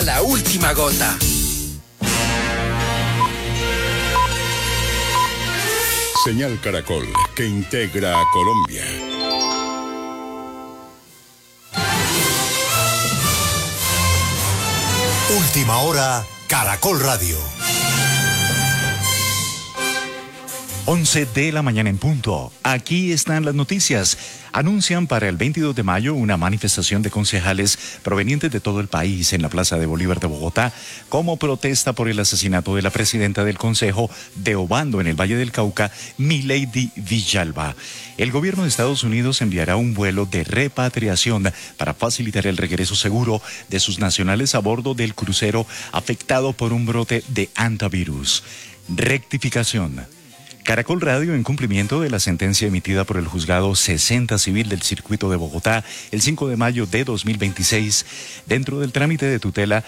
La última gota. Señal Caracol, que integra a Colombia. Última hora, Caracol Radio. 11 de la mañana en punto. Aquí están las noticias. Anuncian para el 22 de mayo una manifestación de concejales provenientes de todo el país en la Plaza de Bolívar de Bogotá como protesta por el asesinato de la presidenta del Consejo de Obando en el Valle del Cauca, Milady Villalba. El gobierno de Estados Unidos enviará un vuelo de repatriación para facilitar el regreso seguro de sus nacionales a bordo del crucero afectado por un brote de hantavirus. Rectificación. Caracol Radio, en cumplimiento de la sentencia emitida por el Juzgado 60 Civil del Circuito de Bogotá el 5 de mayo de 2026, dentro del trámite de tutela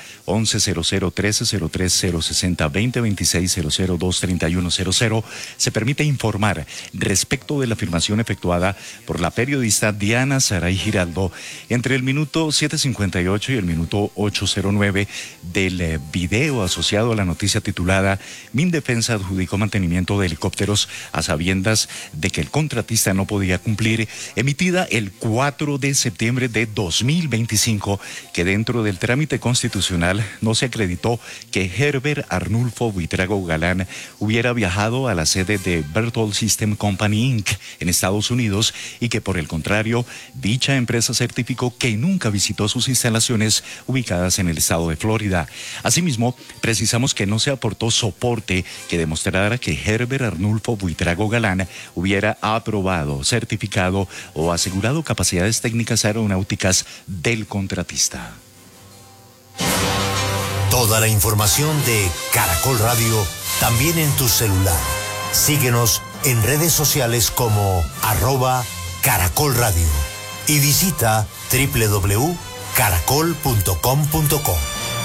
1100-1303-060-2026-00-23100, se permite informar respecto de la afirmación efectuada por la periodista Diana Saray Giraldo entre el minuto 7:58 y el minuto 8:09 del video asociado a la noticia titulada Mindefensa adjudicó mantenimiento de helicópteros a sabiendas de que el contratista no podía cumplir, emitida el 4 de septiembre de 2025, que dentro del trámite constitucional no se acreditó que Herbert Arnulfo Buitrago Galán hubiera viajado a la sede de Berthold System Company Inc. en Estados Unidos y que por el contrario, dicha empresa certificó que nunca visitó sus instalaciones ubicadas en el estado de Florida. Asimismo, precisamos que no se aportó soporte que demostrara que Herbert Arnulfo Buitrago Galán hubiera aprobado, certificado o asegurado capacidades técnicas aeronáuticas del contratista. Toda la información de Caracol Radio también en tu celular. Síguenos en redes sociales como @Caracol Radio y visita www.caracol.com.co.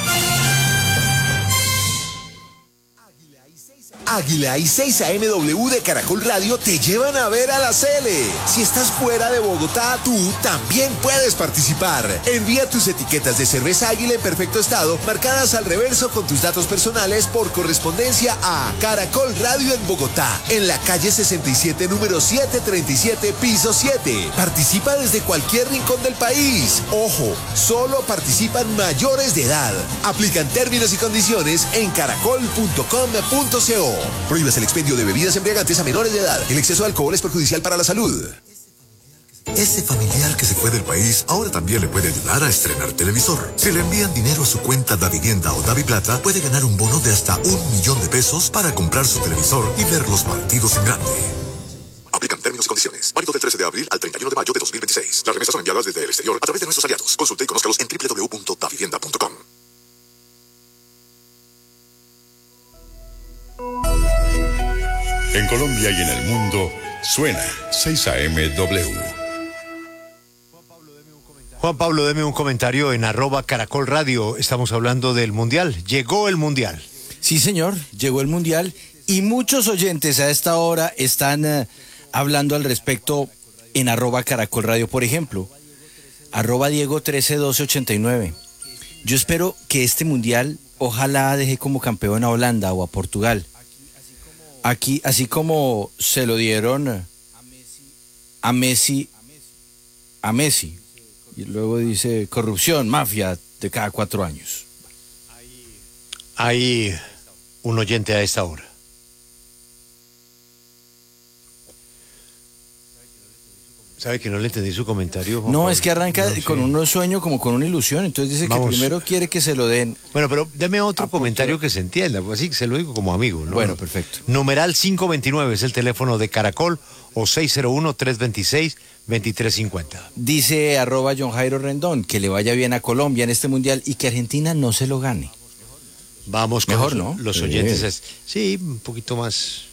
Águila y 6am de Caracol Radio te llevan a ver a la Sele. Si estás fuera de Bogotá, tú también puedes participar. Envía tus etiquetas de cerveza Águila en perfecto estado, marcadas al reverso con tus datos personales por correspondencia a Caracol Radio en Bogotá, en la calle 67, número 737, piso 7. Participa desde cualquier rincón del país. Ojo, solo participan mayores de edad. Aplican términos y condiciones en caracol.com.co. Prohíbas el expendio de bebidas embriagantes a menores de edad. El exceso de alcohol es perjudicial para la salud. Ese familiar que se fue del país ahora también le puede ayudar a estrenar televisor. Si le envían dinero a su cuenta Davivienda o Daviplata, puede ganar un bono de hasta 1.000.000 de pesos para comprar su televisor y ver los partidos en grande. Aplican términos y condiciones. Válido del 13 de abril al 31 de mayo de 2026. Las remesas son enviadas desde el exterior a través de nuestros aliados. Consulte y conózcalos en www.davivienda.com. En Colombia y en el mundo, suena 6amW. Juan Pablo, deme un comentario en @Caracol Radio. Estamos hablando del Mundial. Llegó el Mundial. Sí, señor, llegó el Mundial y muchos oyentes a esta hora están hablando al respecto en @Caracol Radio, por ejemplo, @Diego 131289. Yo espero que este Mundial ojalá deje como campeón a Holanda o a Portugal. Aquí, así como se lo dieron a Messi, y luego dice corrupción, mafia de cada 4 años. Hay un oyente a esta hora. ¿Sabe que no le entendí su comentario, Juan No, Pablo? es que arranca con un sueño, como con una ilusión, entonces dice Vamos. que primero quiere que se lo den. Bueno, pero deme otro comentario que se entienda, pues así se lo digo como amigo, ¿no? Bueno, perfecto. Numeral 529 es el teléfono de Caracol o 601-326-2350. Dice @John Jairo Rendón que le vaya bien a Colombia en este Mundial y que Argentina no se lo gane. Vamos con Mejor, los, ¿no? los oyentes. Sí, un poquito más